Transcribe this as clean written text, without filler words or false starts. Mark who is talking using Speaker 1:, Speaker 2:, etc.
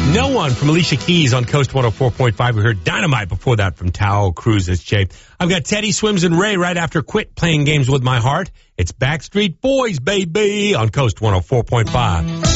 Speaker 1: No One from Alicia Keys on Coast 104.5. We heard Dynamite before that from Tao Cruz's Jay. I've got Teddy Swims and Ray right after Quit Playing Games with My Heart. It's Backstreet Boys, baby, on Coast 104.5.